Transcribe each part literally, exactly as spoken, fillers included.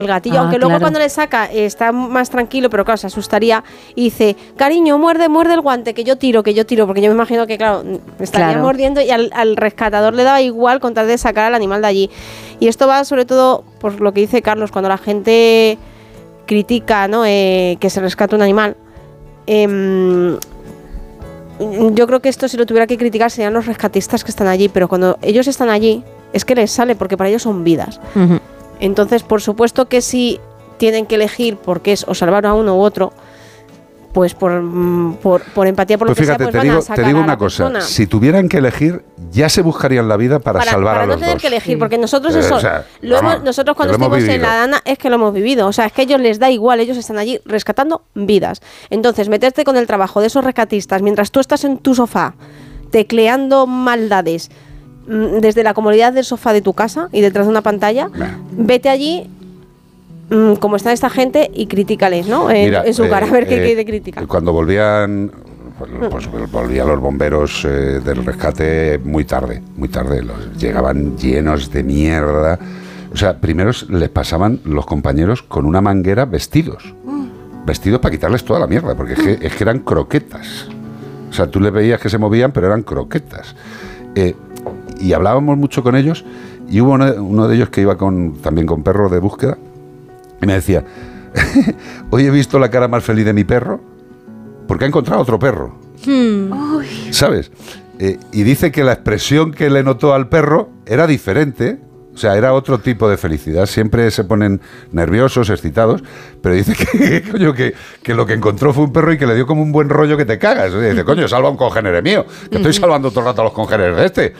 el gatillo, ah, aunque luego claro. cuando le saca eh, está más tranquilo, pero claro, se asustaría y dice, cariño, muerde, muerde el guante, que yo tiro, que yo tiro, porque yo me imagino que, claro, estaría Claro. mordiendo y al, al rescatador le daba igual con tal de sacar al animal de allí. Y esto va sobre todo por lo que dice Carlos, cuando la gente critica, ¿no?, eh, que se rescate un animal. Eh, yo creo que esto, si lo tuviera que criticar, serían los rescatistas que están allí, pero cuando ellos están allí, es que les sale, porque para ellos son vidas. Uh-huh. Entonces, por supuesto que si tienen que elegir porque es o salvar a uno u otro, pues por, por, por empatía, por Pues lo que fíjate, sea, pues te van digo, a sacar te digo a una la cosa, persona. si tuvieran que elegir, ya se buscarían la vida para, para, salvar para a no los tener dos. que elegir, porque nosotros Eh, eso, o sea, lo vamos, hemos, nosotros cuando que lo hemos estuvimos en vivido. la Dana es que lo hemos vivido, o sea, es que a ellos les da igual, ellos están allí rescatando vidas. Entonces, meterte con el trabajo de esos rescatistas mientras tú estás en tu sofá tecleando maldades desde la comodidad del sofá de tu casa y detrás de una pantalla, Nah. vete allí mmm, como está esta gente y critícales, ¿no? En, Mira, en su cara, eh, a ver qué, eh, qué te critica. Cuando volvían, pues, pues volvían los bomberos eh, del rescate muy tarde, muy tarde, los, llegaban llenos de mierda. O sea, primero les pasaban los compañeros con una manguera vestidos, mm. vestidos para quitarles toda la mierda, porque es que, es que eran croquetas. O sea, tú les veías que se movían, pero eran croquetas. Eh, y hablábamos mucho con ellos, y hubo uno, uno de ellos que iba con, también con perro de búsqueda, y me decía, hoy he visto la cara más feliz de mi perro, porque ha encontrado otro perro. Hmm. ¿Sabes? Eh, y dice que la expresión que le notó al perro era diferente. O sea, era otro tipo de felicidad. Siempre se ponen nerviosos, excitados, pero dice que, coño, que, que lo que encontró fue un perro y que le dio como un buen rollo que te cagas. Y dice, coño, salva a un congénere mío, que estoy salvando todo el rato a los congéneres de este.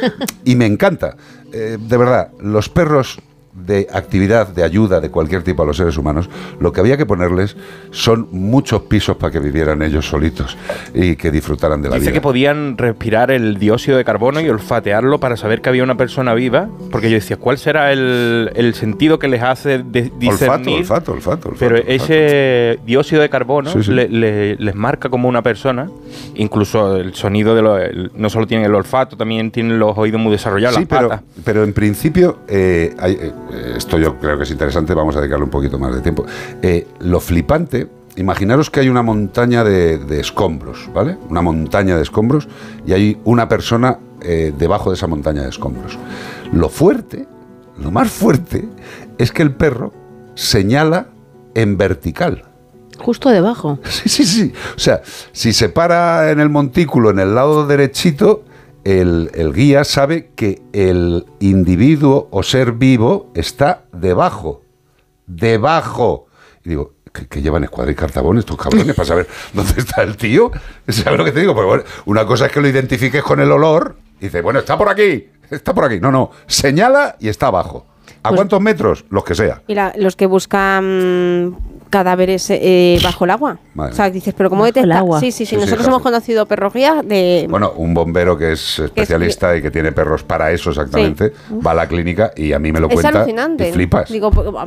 Y me encanta. Eh, de verdad, los perros de actividad, de ayuda de cualquier tipo a los seres humanos, lo que había que ponerles son muchos pisos para que vivieran ellos solitos y que disfrutaran de la Dice vida. que podían respirar el dióxido de carbono y olfatearlo para saber que había una persona viva, porque yo decía, ¿cuál será el, el sentido que les hace de, discernir? Olfato, olfato, olfato, olfato. Pero olfato. ese dióxido de carbono Sí, sí. le, le, les marca como una persona, incluso el sonido de lo, el, no solo tienen el olfato, también tienen los oídos muy desarrollados, Sí, las pero, patas. pero en principio, eh, hay, eh, esto yo creo que es interesante, vamos a dedicarle un poquito más de tiempo. Eh, lo flipante, imaginaros que hay una montaña de, de escombros, ¿vale? Una montaña de escombros y hay una persona eh, debajo de esa montaña de escombros. Lo fuerte, lo más fuerte, es que el perro señala en vertical. Justo debajo. Sí, sí, sí. O sea, si se para en el montículo, en el lado derechito, el, el guía sabe que el individuo o ser vivo está debajo. Debajo. Y digo, ¿qué, qué llevan escuadra y cartabón estos cabrones para saber dónde está el tío? ¿Sabes lo que te digo? Pues bueno, una cosa es que lo identifiques con el olor y dices, bueno, está por aquí, está por aquí. No, no, señala y está abajo. ¿A Pues, cuántos metros? Los que sea. Y la, los que buscan cadáveres eh, bajo el agua. Madre O sea, dices, pero ¿cómo Bajo el detecta? agua. Sí, sí, sí. Sí, sí, Nosotros casi. hemos conocido perros guía de... Bueno, un bombero que es especialista y que tiene perros para eso exactamente, va a la clínica y a mí me lo es cuenta alucinante. y flipas. Digo,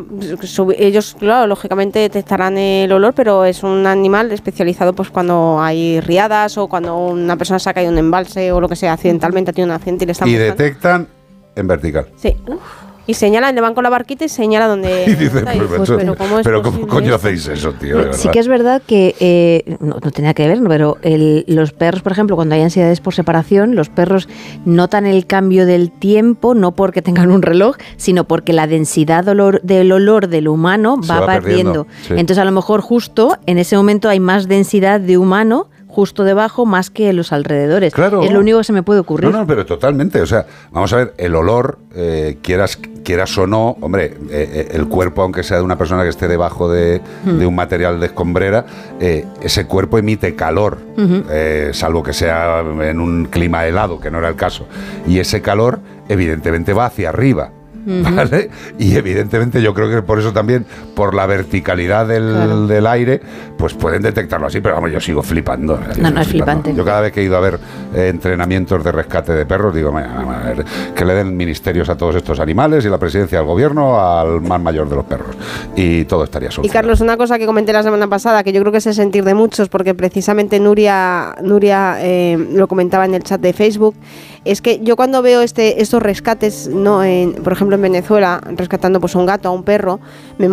sub- ellos, claro, lógicamente detectarán el olor, pero es un animal especializado pues cuando hay riadas o cuando una persona se ha caído en un embalse o lo que sea, accidentalmente ha tenido un accidente y le están Y buscando. detectan en vertical. Sí. Y señalan, le van con la barquita y señala donde... Y dice, está. Y pues, pues, macho, pero ¿cómo es pero ¿cómo posible coño esto? hacéis eso, tío? De Sí verdad. que es verdad que eh, no, no tenía que ver, ¿no? Pero el, los perros, por ejemplo, cuando hay ansiedades por separación, los perros notan el cambio del tiempo, no porque tengan un reloj, sino porque la densidad olor, del olor del humano Se va, va perdiendo. perdiendo, sí. Entonces, a lo mejor justo en ese momento hay más densidad de humano justo debajo más que en los alrededores. Claro. Es lo único que se me puede ocurrir. No, no, pero totalmente. O sea, vamos a ver, el olor, eh, quieras, quieras o no, hombre, eh, eh, el cuerpo, aunque sea de una persona que esté debajo de, Hmm. de un material de escombrera, eh, ese cuerpo emite calor, Ujú. eh, salvo que sea en un clima helado, que no era el caso. Y ese calor, evidentemente, va hacia arriba. ¿Vale? Y evidentemente yo creo que por eso también, por la verticalidad del, Claro. del aire, pues pueden detectarlo así, pero vamos, yo sigo flipando. Yo No, sigo no, es flipando. flipante. Yo cada vez que he ido a ver eh, entrenamientos de rescate de perros, digo, "Mira, a ver, que le den ministerios a todos estos animales y la presidencia del gobierno al más mayor de los perros. Y todo estaría Y solucionado. Carlos, una cosa que comenté la semana pasada, que yo creo que es el sentir de muchos, porque precisamente Nuria, Nuria eh, lo comentaba en el chat de Facebook, es que yo cuando veo este estos rescates, no, en, por ejemplo en Venezuela, rescatando pues a un gato, a un perro, me